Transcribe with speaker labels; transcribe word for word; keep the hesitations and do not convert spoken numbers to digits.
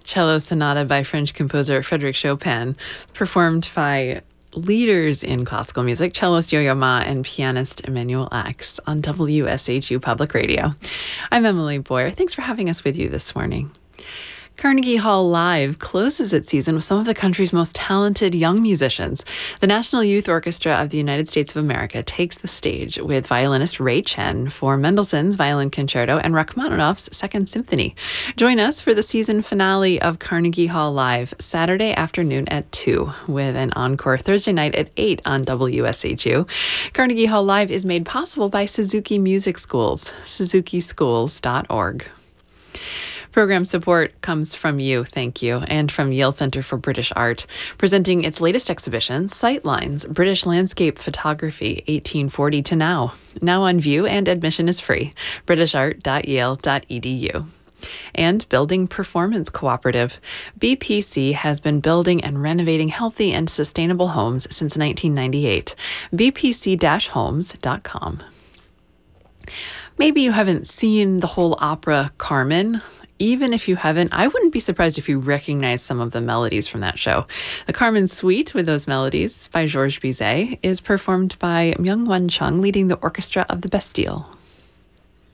Speaker 1: Cello Sonata by French composer Frédéric Chopin, performed by leaders in classical music, cellist Yo-Yo Ma and pianist Emmanuel Ax on W S H U Public Radio. I'm Emily Boyer. Thanks for having us with you this morning. Carnegie Hall Live closes its season with some of the country's most talented young musicians. The National Youth Orchestra of the United States of America takes the stage with violinist Ray Chen for Mendelssohn's Violin Concerto and Rachmaninoff's Second Symphony. Join us for the season finale of Carnegie Hall Live Saturday afternoon at two, with an encore Thursday night at eight on W S H U. Carnegie Hall Live is made possible by Suzuki Music Schools, suzuki schools dot org. Program support comes from you, thank you, and from Yale Center for British Art, presenting its latest exhibition, Sightlines, British Landscape Photography, eighteen forty to now. Now on view, and admission is free. british art dot yale dot e d u. And Building Performance Cooperative. B P C has been building and renovating healthy and sustainable homes since nineteen ninety-eight. b p c dash homes dot com. Maybe you haven't seen the whole opera Carmen. Even if you haven't, I wouldn't be surprised if you recognize some of the melodies from that show. The Carmen Suite with those melodies by Georges Bizet is performed by Myung-Whun Chung, leading the orchestra of the Bastille.